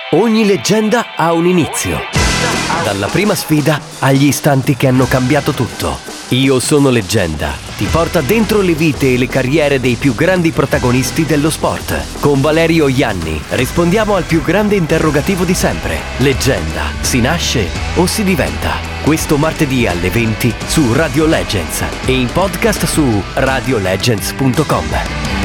Ogni leggenda ha un inizio. Dalla prima sfida agli istanti che hanno cambiato tutto. Io sono Leggenda ti porta dentro le vite e le carriere dei più grandi protagonisti dello sport. Con Valerio Ianni rispondiamo al più grande interrogativo di sempre. Leggenda, si nasce o si diventa? Questo martedì alle 20 su Radio Legends e in podcast su radiolegends.com.